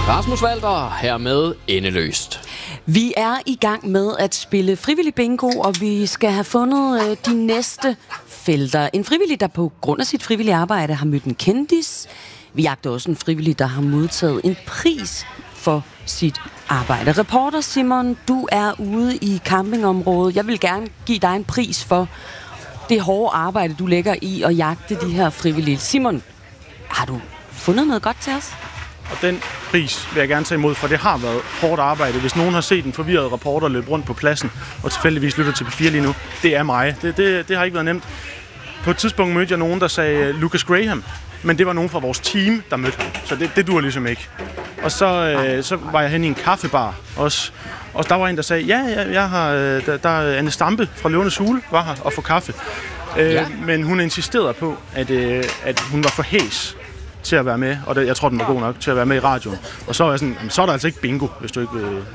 Rasmus Walter her med Endeløst. Vi er i gang med at spille frivillig bingo, og vi skal have fundet de næste felter. En frivillig, der på grund af sit frivillige arbejde har mødt en kendis. Vi jagter også en frivillig, der har modtaget en pris for sit arbejde. Reporter Simon, du er ude i campingområdet. Jeg vil gerne give dig en pris for det hårde arbejde, du lægger i at jagte de her frivillige. Simon, har du fundet noget godt til os? Og den pris vil jeg gerne tage imod, for det har været hårdt arbejde. Hvis nogen har set en forvirret reporter løbe rundt på pladsen, og tilfældigvis lytter til P4 lige nu, det er mig. Det har ikke været nemt. På et tidspunkt mødte jeg nogen, der sagde Lucas Graham, men det var nogen fra vores team, der mødte ham. Så det duer ligesom ikke. Og så var jeg hen i en kaffebar også. Og der var en, der sagde, jeg har, der er Anne Stampe fra Løvernes Hule, var her og få kaffe. Men hun insisterede på, at hun var for hæs til at være med, og jeg tror, den var god nok til at være med i radioen. Og så er jeg sådan, så er der altså ikke bingo, hvis du ikke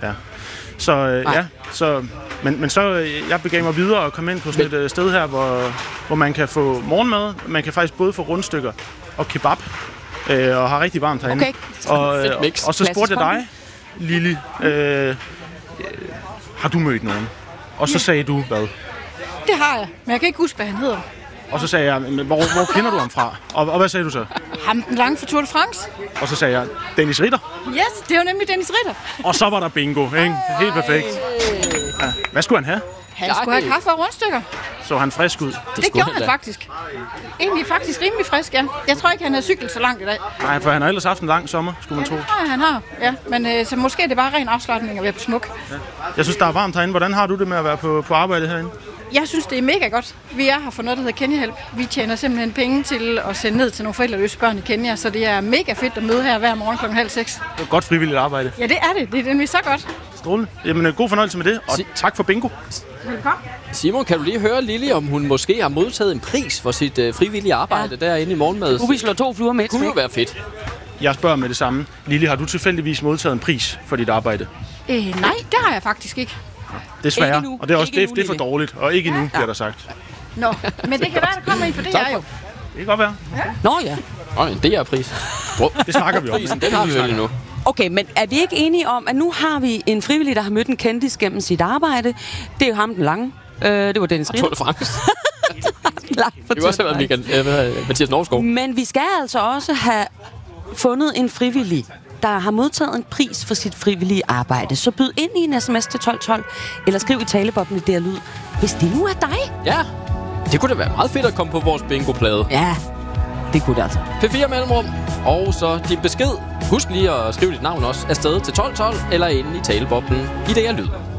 Men så jeg begav mig videre og kom ind på sådan et sted her, hvor man kan få morgenmad. Man kan faktisk både få rundstykker og kebab, og har rigtig varmt herinde. Okay. Og så spurgte jeg dig, Lili, har du mødt nogen? Og så sagde du hvad? Det har jeg, men jeg kan ikke huske, hvad han hedder. Og så sagde jeg, hvor kender du ham fra? Og hvad sagde du så? Ham den lange for Tour de France. Og så sagde jeg, Dennis Ritter. Yes, det var nemlig Dennis Ritter. Og så var der bingo, ikke? Helt perfekt. Ja. Hvad skulle han have? Han skulle have kaffe og rundstykker. Så han frisk ud? Det gjorde han faktisk. Egentlig faktisk rimelig frisk, ja. Jeg tror ikke, han har cyklet så langt i dag. Nej, for han har ellers haft en lang sommer, skulle man tro. Ja, han har. Ja, men så måske er det bare ren afslutning at være på smuk. Ja. Jeg synes, der er varmt herinde. Hvordan har du det med at være på arbejde herinde? Jeg synes, det er mega godt. Vi er her for noget, der hedder Kenya-hjælp. Vi tjener simpelthen penge til at sende ned til nogle forældreløse børn i Kenya, så det er mega fedt at møde her hver morgen kl. 5:30. Det er godt frivilligt arbejde. Ja, det er det. Det er nemlig så godt. Strålende. Jamen, god fornøjelse med det, og tak for bingo. Velkommen. Simon, kan du lige høre Lili, om hun måske har modtaget en pris for sit frivillige arbejde derinde i morgenmad? Vi slår 2 fluer med et smæk. Det kunne jo være fedt. Jeg spørger med det samme. Lili, har du tilfældigvis modtaget en pris for dit arbejde? Nej, det har jeg faktisk ikke. Desværre. Og det er også det er for dårligt. Og ikke endnu, bliver der sagt. Nå, men det kan være, der kommer en for det her jo. Det kan godt være. Ja. Nå ja. En DR-pris. Det snakker vi om. Prisen, den har vi jo nu. Okay, men er vi ikke enige om, at nu har vi en frivillig, der har mødt en kendis gennem sit arbejde? Det er jo ham den lange. Det var Dennis Ritter. Tour de France. Det kunne også have været Mathias Norskov. Men vi skal altså også have fundet en frivillig, der har modtaget en pris for sit frivillige arbejde. Så byd ind i en sms til 1212, eller skriv i taleboblen i der lyd, hvis det nu er dig. Ja, det kunne da være meget fedt at komme på vores bingo-plade. Ja, det kunne det altså. P4 mellemrum, og så din besked. Husk lige at skrive dit navn også afsted til 1212, eller ind i taleboblen i det her lyd.